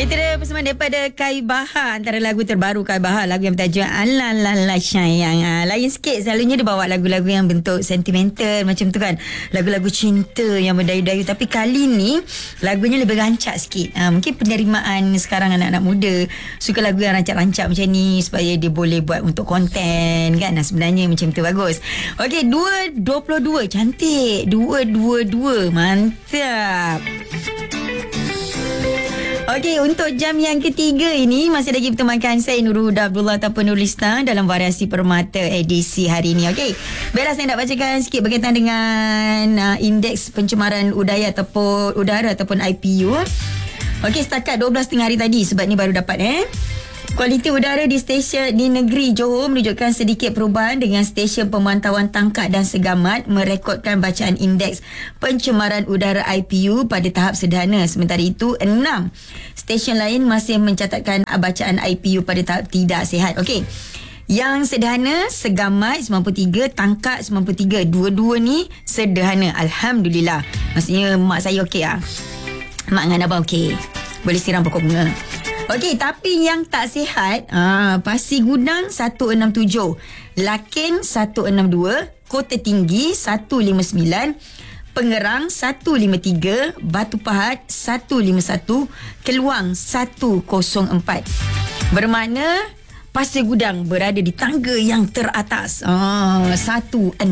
Itu dia persembahan daripada Kai Bahar. Antara lagu terbaru Kai Bahar, lagu yang bertajuk Alala Sayang. Lain sikit, selalunya dia bawa lagu-lagu yang bentuk sentimental macam tu kan, lagu-lagu cinta yang berdayu-dayu. Tapi kali ni lagunya lebih rancak sikit. Mungkin penerimaan sekarang anak-anak muda suka lagu yang rancak-rancak macam ni supaya dia boleh buat untuk konten kan. Sebenarnya macam tu bagus. Okey, 2.22 cantik. 2.22 mantap. Okey, untuk jam yang ketiga ini masih lagi bertemankan saya Nurul Huda Abdullah ataupun Nurlistan dalam variasi Permata edisi hari ini. Okey, biarlah saya nak bacakan sikit berkaitan dengan indeks pencemaran udara ataupun IPU. Okey, setakat 12 hari tadi, sebab ni baru dapat kualiti udara di stesen di negeri Johor menunjukkan sedikit perubahan dengan stesen pemantauan Tangkak dan Segamat merekodkan bacaan indeks pencemaran udara IPU pada tahap sederhana. Sementara itu, 6 stesen lain masih mencatatkan bacaan IPU pada tahap tidak sihat. Okey. Yang sederhana, Segamat 93, Tangkak 93. Dua-dua ni sederhana. Alhamdulillah. Maksudnya mak saya okey lah. Mak dengan abang okey. Boleh siram pokok bunga. Okey, tapi yang tak sihat, Pasir Gudang 167, Lakin 162, Kota Tinggi 159, Pengerang 153, Batu Pahat 151, Keluang 104. Bermakna Pasir Gudang berada di tangga yang teratas, 167.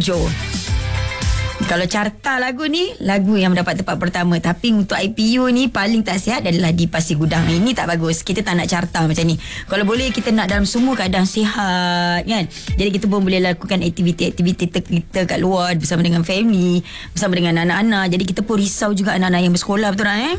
Kalau carta lagu ni, lagu yang mendapat tempat pertama. Tapi untuk IPU ni paling tak sihat adalah di Pasir Gudang. Ini tak bagus. Kita tak nak carta macam ni. Kalau boleh kita nak dalam semua keadaan sihat kan. Jadi kita pun boleh lakukan aktiviti-aktiviti kita kat luar bersama dengan family, bersama dengan anak-anak. Jadi kita pun risau juga anak-anak yang bersekolah, betul tak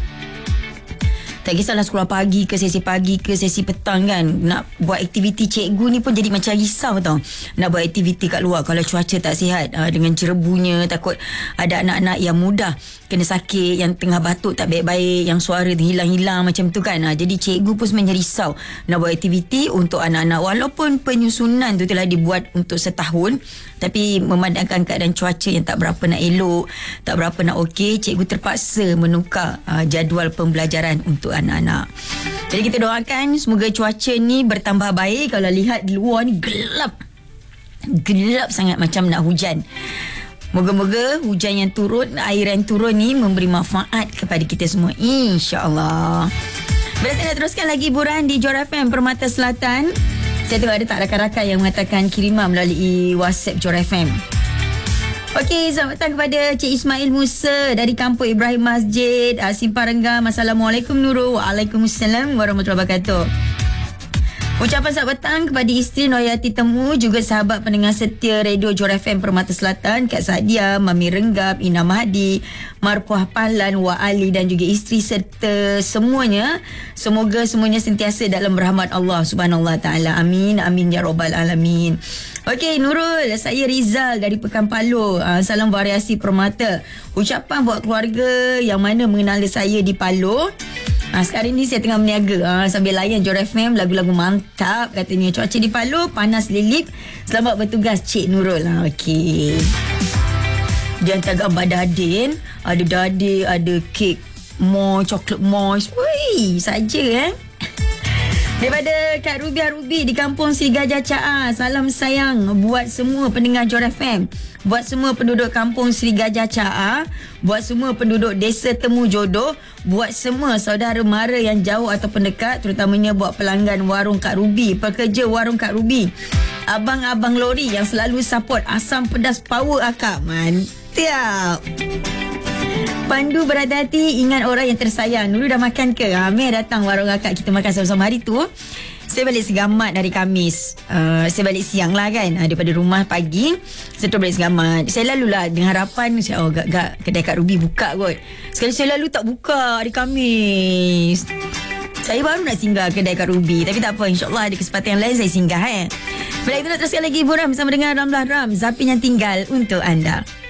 Tak kisahlah sekolah pagi ke sesi pagi ke sesi petang kan. Nak buat aktiviti cikgu ni pun jadi macam risau tau. Nak buat aktiviti kat luar kalau cuaca tak sihat. Dengan jerebunya, takut ada anak-anak yang mudah kena sakit, yang tengah batuk tak baik-baik, yang suara hilang-hilang macam tu kan. Jadi cikgu pun sebenarnya risau nak buat aktiviti untuk anak-anak. Walaupun penyusunan tu telah dibuat untuk setahun, tapi memandangkan keadaan cuaca yang tak berapa nak elok, tak berapa nak okey, cikgu terpaksa menukar jadual pembelajaran untuk anak-anak. Jadi kita doakan semoga cuaca ni bertambah baik. Kalau lihat di luar ni gelap sangat macam nak hujan. Moga-moga hujan yang turun, air yang turun ni memberi manfaat kepada kita semua, insya-Allah. Bila saya nak teruskan lagi hiburan di Johor FM Permata Selatan. Saya tengok ada tak rakan-rakan yang mengatakan kiriman melalui WhatsApp Johor FM. Okey, selamat datang kepada Cik Ismail Musa dari Kampung Ibrahim Masjid, Simpang Renggam. Assalamualaikum Nurul. Waalaikumsalam warahmatullahi wabarakatuh. Ucapan selamat petang kepada isteri Noyati Temu, juga sahabat pendengar setia Radio Johor FM Permata Selatan, Kak Sadia, Mami Renggap, Ina Mahdi, Marpuah Pahlan, Wa Ali dan juga isteri serta semuanya. Semoga semuanya sentiasa dalam rahmat Allah Subhanahu Wa Taala. Amin, amin ya rabbal alamin. Okey Nurul, saya Rizal dari Pekan Palu. Salam variasi Permata. Ucapan buat keluarga yang mana mengenal saya di Palu. Sekarang ni saya tengah berniaga sambil layan Johor FM, lagu-lagu mantap katanya. Cuaca di Palu panas lilip. Selamat bertugas Cik Nurul. Okey. Dia hantar gambar dadin. Ada dadin, ada kek coklat moist. Wih, saja daripada Kak Ruby di Kampung Sri Gajah Caa. Salam sayang buat semua pendengar Johor FM, buat semua penduduk Kampung Sri Gajah Caa, buat semua penduduk Desa Temu Jodoh, buat semua saudara mara yang jauh ataupun dekat, terutamanya buat pelanggan warung Kak Ruby, pekerja warung Kak Ruby, abang-abang lori yang selalu support asam pedas power akak. Mantap. Pandu berhati-hati, ingat orang yang tersayang. Dulu dah makan ke? Amir datang warung akak, kita makan sama-sama. Hari tu saya balik Segamat hari Khamis. Saya balik siang lah kan, daripada rumah pagi saya terus balik Segamat. Saya lalulah dengan harapan gak kedai Kak Ruby buka kot. Sekali saya lalu tak buka hari Khamis. Saya baru nak singgah kedai Kak Ruby, tapi tak apa, insyaAllah ada kesempatan yang lain saya singgah. Bila itu nak teruskan lagi hiburan bersama dengan Ramlah Ram, Zapin yang tinggal untuk anda.